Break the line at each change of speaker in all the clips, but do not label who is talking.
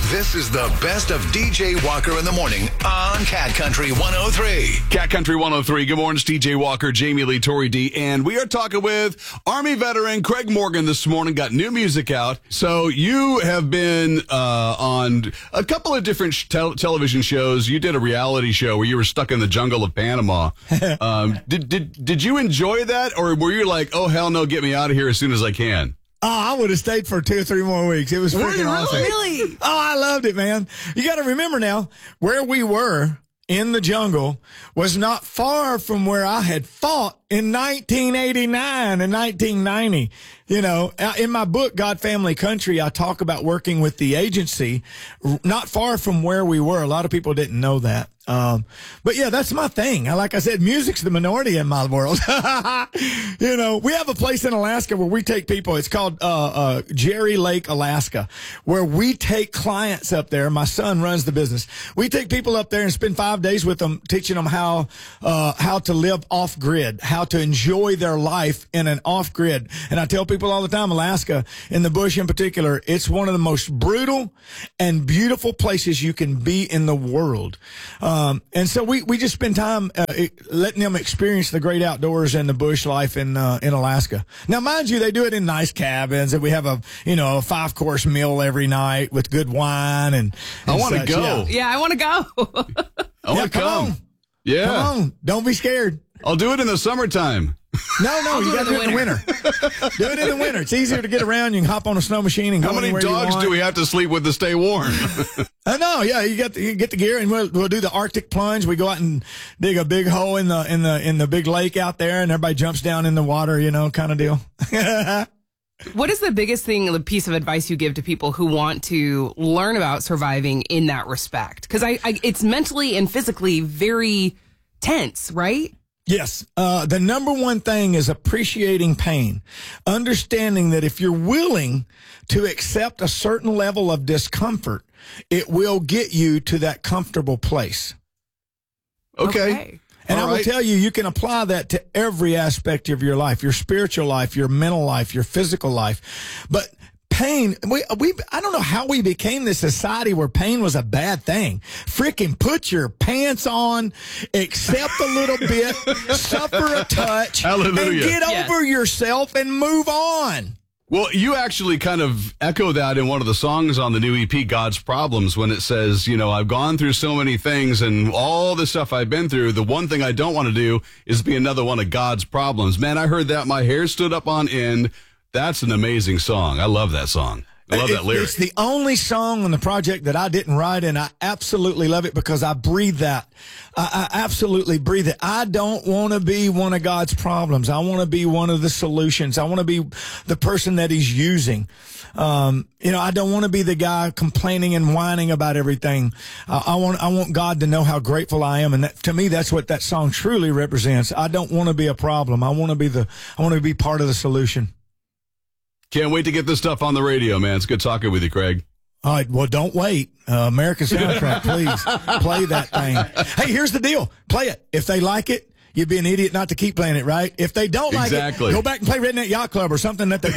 This is the best of DJ Walker in the morning on Cat Country 103.
Cat Country 103. Good morning, it's DJ Walker, Jamie Lee, Tori D. And we are talking with Army veteran Craig Morgan this morning. Got new music out. So you have been on a couple of different television shows. You did a reality show where you were stuck in the jungle of Panama. Did you enjoy that? Or were you like, oh, hell no, get me out of here as soon as I can?
Oh, I would have stayed for 2 or 3 more weeks. It was freaking awesome.
Really?
Oh, I loved it, man. You got to remember now, where we were in the jungle was not far from where I had fought in 1989 and 1990. You know, in my book, God, Family, Country, I talk about working with the agency not far from where we were. A lot of people didn't know that. But yeah, that's my thing. Like I said, music's the minority in my world. You know, we have a place in Alaska where we take people. It's called Jerry Lake, Alaska, where we take clients up there. My son runs the business. We take people up there and spend 5 days with them, teaching them how to live off grid, how to enjoy their life in an off grid. And I tell people all the time, Alaska, in the bush in particular, it's one of the most brutal and beautiful places you can be in the world. And so we just spend time letting them experience the great outdoors and the bush life in Alaska. Now, mind you, they do it in nice cabins, and we have a 5-course meal every night with good wine and
I want to go.
Yeah, I want to go.
I want to come. Yeah.
Come on. Don't be scared.
I'll do it in the summertime.
No, you got to do it in the winter. Do it in the winter. It's easier to get around. You can hop on a snow machine and go
anywhere you want. How many dogs do we have to sleep with to stay warm?
No, yeah, you get the gear, and we'll do the Arctic plunge. We go out and dig a big hole in the big lake out there, and everybody jumps down in the water, kind of deal.
What is the biggest thing, the piece of advice you give to people who want to learn about surviving in that respect? Because it's mentally and physically very tense, right?
Yes. The number one thing is appreciating pain. Understanding that if you're willing to accept a certain level of discomfort, it will get you to that comfortable place.
Okay.
And I will tell you, you can apply that to every aspect of your life, your spiritual life, your mental life, your physical life. But pain, I don't know how we became this society where pain was a bad thing. Freaking put your pants on, accept a little bit, suffer a touch,
Hallelujah.
And get over yourself and move on.
Well, you actually kind of echo that in one of the songs on the new EP, God's Problems, when it says, I've gone through so many things and all the stuff I've been through. The one thing I don't want to do is be another one of God's problems. Man, I heard that. My hair stood up on end. That's an amazing song. I love that song. I love that lyric.
It's the only song on the project that I didn't write, and I absolutely love it because I breathe that. I absolutely breathe it. I don't want to be one of God's problems. I want to be one of the solutions. I want to be the person that he's using. I don't want to be the guy complaining and whining about everything. I want God to know how grateful I am. And to me, that's what that song truly represents. I don't want to be a problem. I want to be part of the solution.
Can't wait to get this stuff on the radio, man. It's good talking with you, Craig.
All right, well, don't wait. American Soundtrack, please play that thing. Hey, here's the deal. Play it. If they like it, you'd be an idiot not to keep playing it, right? If they don't like it, go back and play Redneck Yacht Club or something that they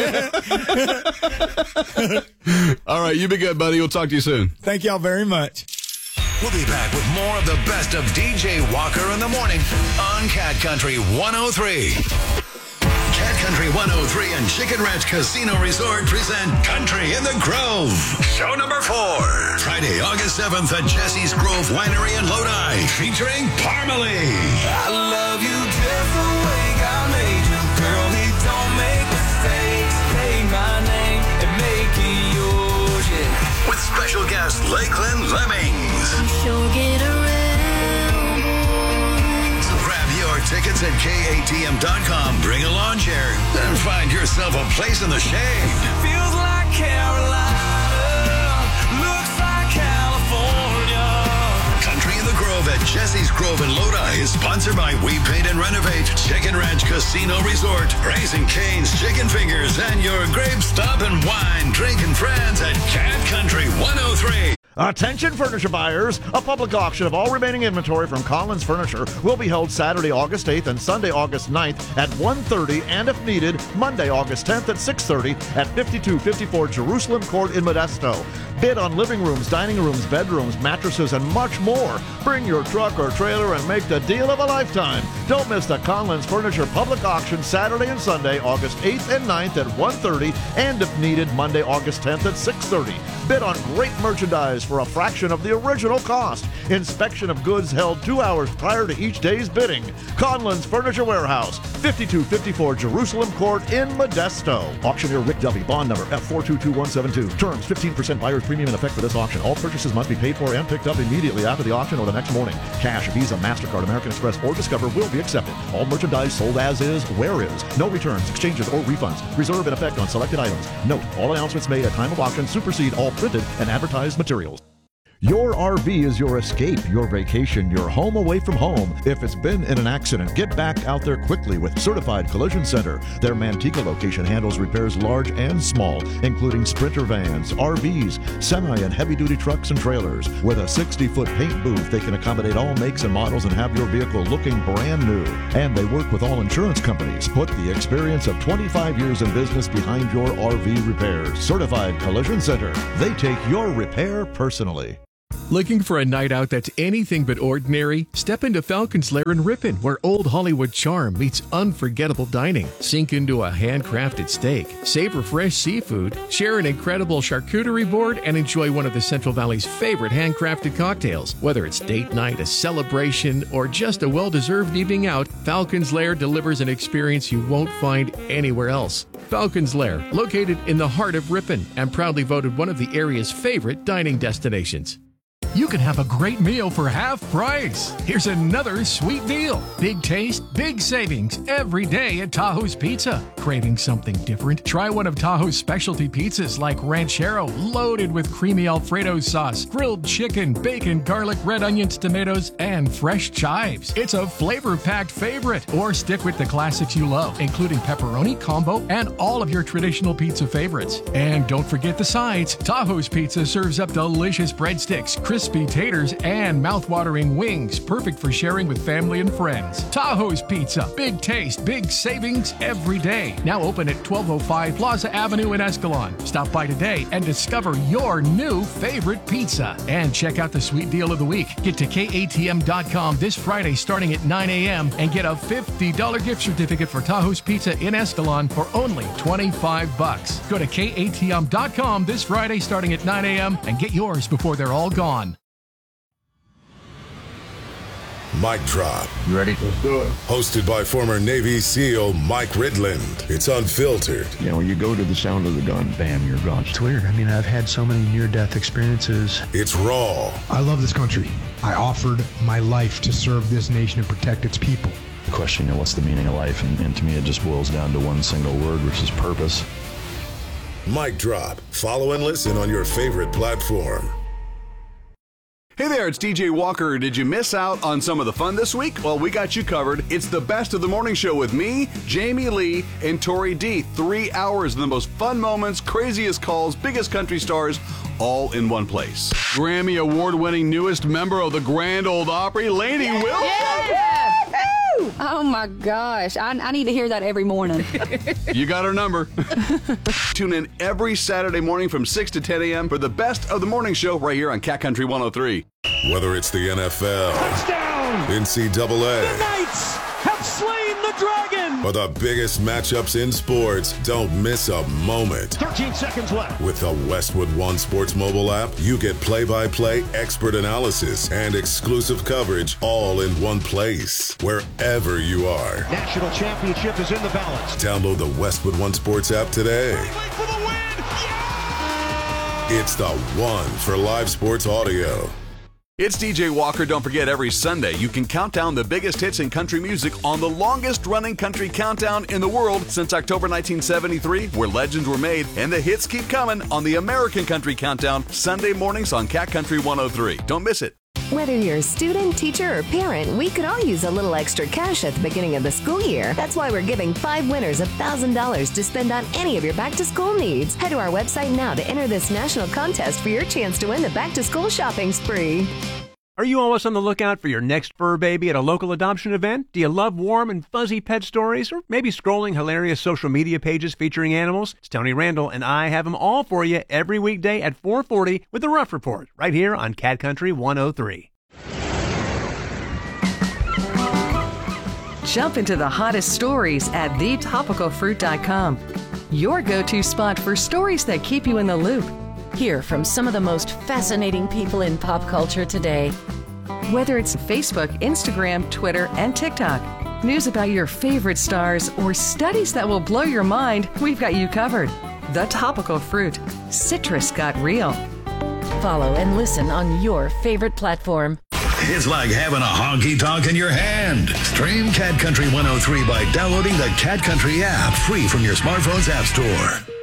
do like.
All right, you be good, buddy. We'll talk to you soon.
Thank y'all very much.
We'll be back with more of the best of DJ Walker in the morning on Cat Country 103. Cat Country 103 and Chicken Ranch Casino Resort present Country in the Grove. Show number 4. Friday, August 7th at Jesse's Grove Winery in Lodi, featuring Parmalee.
I love you just the way God made you, girl. He don't make mistakes. Take my name and make it yours, yeah.
With special guest Lakeland Lemmings.
Sure get around.
Grab your tickets at KATM.com. Bring a lawn chair and find yourself a place in the shade.
Feels like Carolina, looks like California.
Country in the Grove at Jesse's Grove in Lodi is sponsored by We Paint and Renovate, Chicken Ranch Casino Resort, Raising Cane's Chicken Fingers, and your Grape Stop and Wine Drinking Friends at Cat Country 103.
Attention furniture buyers, a public auction of all remaining inventory from Collins Furniture will be held Saturday, August 8th and Sunday, August 9th at 1:30 and if needed, Monday, August 10th at 6:30 at 5254 Jerusalem Court in Modesto. Bid on living rooms, dining rooms, bedrooms, mattresses, and much more. Bring your truck or trailer and make the deal of a lifetime. Don't miss the Conlon's Furniture Public Auction Saturday and Sunday, August 8th and 9th at 1:30, and if needed, Monday, August 10th at 6:30. Bid on great merchandise for a fraction of the original cost. Inspection of goods held 2 hours prior to each day's bidding. Conlon's Furniture Warehouse, 5254 Jerusalem Court in Modesto. Auctioneer Rick Dovey, bond number F4222172. Terms: 15% buyer's premium in effect for this auction. All purchases must be paid for and picked up immediately after the auction or the next morning. Cash, Visa, MasterCard, American Express, or Discover will be accepted. All merchandise sold as is, where is. No returns, exchanges, or refunds. Reserve in effect on selected items. Note, all announcements made at time of auction supersede all printed and advertised materials. Your RV is your escape, your vacation, your home away from home. If it's been in an accident, get back out there quickly with Certified Collision Center. Their Manteca location handles repairs large and small, including Sprinter vans, RVs, semi and heavy-duty trucks and trailers. With a 60-foot paint booth, they can accommodate all makes and models and have your vehicle looking brand new. And they work with all insurance companies. Put the experience of 25 years in business behind your RV repairs. Certified Collision Center. They take your repair personally.
Looking for a night out that's anything but ordinary? Step into Falcon's Lair in Ripon, where old Hollywood charm meets unforgettable dining. Sink into a handcrafted steak, savor fresh seafood, share an incredible charcuterie board, and enjoy one of the Central Valley's favorite handcrafted cocktails. Whether it's date night, a celebration, or just a well-deserved evening out, Falcon's Lair delivers an experience you won't find anywhere else. Falcon's Lair, located in the heart of Ripon, and proudly voted one of the area's favorite dining destinations.
You can have a great meal for half price. Here's another sweet deal. Big taste, big savings every day at Tahoe's Pizza. Craving something different? Try one of Tahoe's specialty pizzas like Ranchero, loaded with creamy Alfredo sauce, grilled chicken, bacon, garlic, red onions, tomatoes, and fresh chives. It's a flavor-packed favorite. Or stick with the classics you love, including pepperoni, combo, and all of your traditional pizza favorites. And don't forget the sides. Tahoe's Pizza serves up delicious breadsticks, crispy taters, and mouth-watering wings, perfect for sharing with family and friends. Tahoe's Pizza. Big taste, big savings every day. Now open at 1205 Plaza Avenue in Escalon. Stop by today and discover your new favorite pizza. And check out the sweet deal of the week. Get to KATM.com this Friday starting at 9 a.m. and get a $50 gift certificate for Tahoe's Pizza in Escalon for only $25. Go to KATM.com this Friday starting at 9 a.m. and get yours before they're all gone.
Mic Drop.
You ready? Let's do it.
Hosted by former Navy SEAL Mike Ridland. It's unfiltered.
You know, you go to the sound of the gun, bam, you're gone.
It's weird. I mean, I've had so many near-death experiences.
It's raw.
I love this country. I offered my life to serve this nation and protect its people.
The question, you know, what's the meaning of life? And to me, it just boils down to one single word, which is purpose.
Mic Drop. Follow and listen on your favorite platform.
Hey there, it's DJ Walker. Did you miss out on some of the fun this week? Well, we got you covered. It's the best of the morning show with me, Jamie Lee, and Tori D. 3 hours of the most fun moments, craziest calls, biggest country stars, all in one place. Grammy award-winning newest member of the Grand Ole Opry, Lainey Wilson.
Yeah. Oh my gosh, I need to hear that every morning.
You got our number. Tune in every Saturday morning from 6 to 10 a.m. for the best of the morning show right here on Cat Country 103.
Whether it's the NFL,
Touchdown!
NCAA,
The Knights have slain the dragon!
or the biggest matchups in sports, don't miss a moment.
13 seconds left.
With the Westwood One Sports mobile app, you get play-by-play expert analysis and exclusive coverage all in one place, wherever you are.
National championship is in the balance.
Download the Westwood One Sports app today.
For the win!
It's the one for live sports audio.
It's DJ Walker. Don't forget, every Sunday you can count down the biggest hits in country music on the longest-running country countdown in the world since October 1973, where legends were made, and the hits keep coming on the American Country Countdown, Sunday mornings on Cat Country 103. Don't miss it.
Whether you're a student, teacher, or parent, we could all use a little extra cash at the beginning of the school year. That's why we're giving 5 winners $1,000 to spend on any of your back-to-school needs. Head to our website now to enter this national contest for your chance to win the back-to-school shopping spree.
Are you always on the lookout for your next fur baby at a local adoption event? Do you love warm and fuzzy pet stories? Or maybe scrolling hilarious social media pages featuring animals? It's Tony Randall, and I have them all for you every weekday at 4:40 with the Rough Report, right here on Cat Country 103.
Jump into the hottest stories at thetopicalfruit.com. Your go-to spot for stories that keep you in the loop.
Hear from some of the most fascinating people in pop culture today.
Whether it's Facebook, Instagram, Twitter, and TikTok, news about your favorite stars, or studies that will blow your mind, we've got you covered. The Topical Fruit. Citrus got real.
Follow and listen on your favorite platform.
It's like having a honky-tonk in your hand. Stream Cat Country 103 by downloading the Cat Country app free from your smartphone's app store.